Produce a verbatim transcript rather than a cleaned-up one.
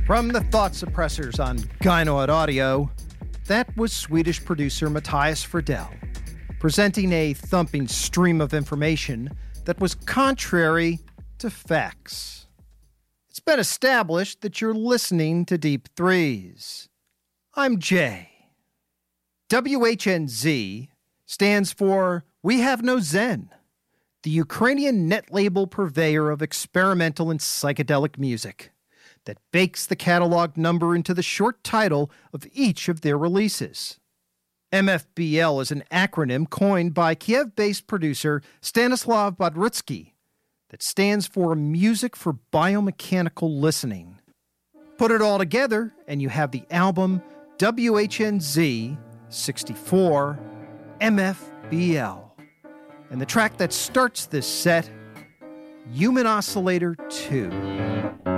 From the Thought Suppressors on Gynoid Audio, that was Swedish producer Matthias Fridell, presenting a thumping stream of information that was contrary to facts. It's been established that you're listening to Deep Threes. I'm Jay. W H N Z stands for We Have No Zen, the Ukrainian net label purveyor of experimental and psychedelic music that bakes the catalog number into the short title of each of their releases. M F B L is an acronym coined by Kiev-based producer Stanislav Bodrutsky that stands for Music for Biomechanical Listening. Put it all together, and you have the album W H N Z sixty-four M F B L. And the track that starts this set, Human Oscillator two.